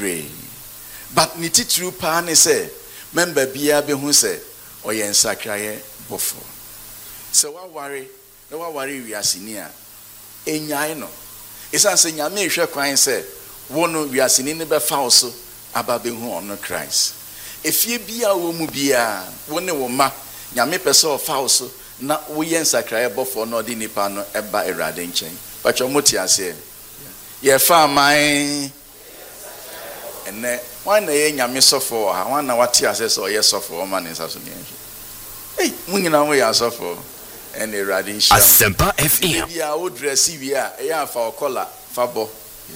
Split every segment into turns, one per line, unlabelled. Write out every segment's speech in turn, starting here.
bebree. But ni titru pa ne say member bia be hu say oye nsakraye bofo. So wa worry wiase ni a enyae no. Esan say nyame ehwe kwan say wo no wiase ni ne be fa so aba be hu ono Christ. Efie bia wo mu bia wo ne wo ma nyame pese o fa so na wo ye nsakraye bofo no de nipa no eba Awurade nchen. Pacho moti ase. Ye fa man ene wan na ye nyame sofo ha wan na wati ase so ye sofo o man nsa so ne hey munyina wo ya sofo ene Awurade nchen.
Asempa FM.
Bia wo dress wi a e ya fa okola fa bo.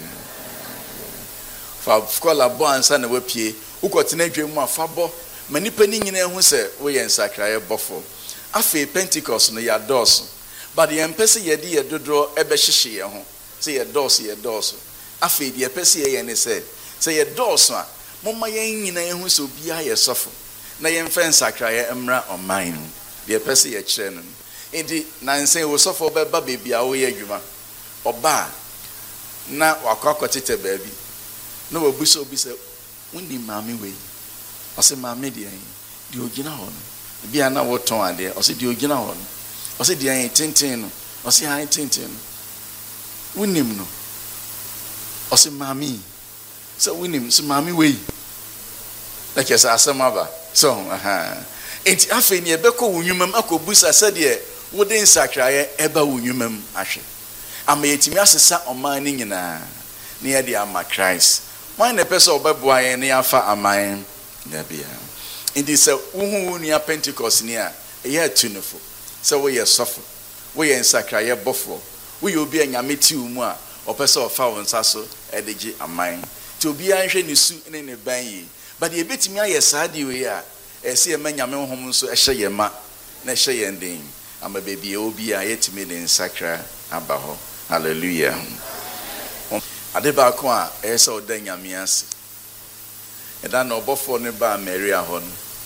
Fa kola bo ansa na wapie ukotena dwemu afabo manipa ni nyina hu se wo ye nsakraye bofo afi Pentecost no ya dos but ye mpese ye de ye dodro ebe hyehye ye ho se ye dos afi de ye pese ye ne se ye dos a momma ye nyina hu se obia ye sofo na ye mfa nsakraye emra oman de ye pese ye kire no enti na nsen wo sofo beba bebia wo ye adwuma oba na wakakotete baabi na wabuso obi se woni maame we ose maame de ogina ho no bia na woton ade ose de ogina ho no ose de an tenten no ose an tenten wonim no ose maame so wonim so maame we like esa asema ba so enti afi ne ebeko wunwumam akobusa se de wode nsakraye eba wunwumam ahwe ama yetimi asesa oman ni nyina ne ye de ama Christ. Why na person obeboa ye ne afa aman na bia indi se uhu nua Pentecost ni a ye atunefo se wo ye sofo wo ye nsakraye bofo wo ye obi anyame ti umu a opese ofa won saso edegi aman ti obi anhwe ne su ne ne ban yi but ye betimi aye saade we a ese ye manyame honhom so ehye ye ma na ehye ye ndin ama bebi obi a yetimi ne nsakra abaho. Hallelujah. Adeba ko a esa oda nyame ase eda na obofo ne ba Mary ahon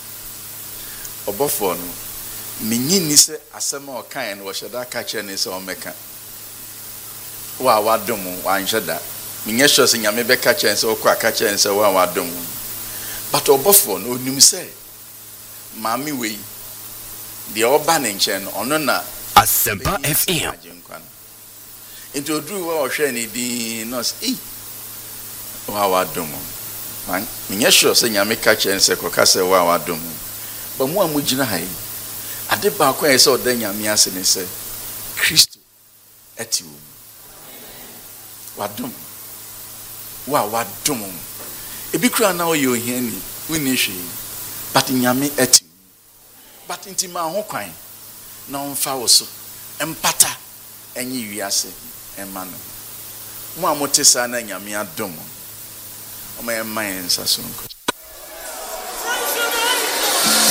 obofo no menyini se asema o kan no hweda ka kye ne se o meka wa wadom wa nhweda menye hwe se nyame be ka kye se o kwa ka kye se wa wadom but obofo no onim se maami we de oba ne nche no ono na
Asempa FM.
Into drew wa hwe ni din no se wa wadom man menye hwe se nyame ka kye se ko ka se wa wadom ba mu amugina hai ade ba ko ese oda nyame ase ne se Kristo ati wo wadom wa wadom ebi kura na o ye ohiani woni hwe but nyame ati but intima ho kwan na onfa wo so empata enyi wiase emano mo amotesa na nyame adom o ma ensa so nko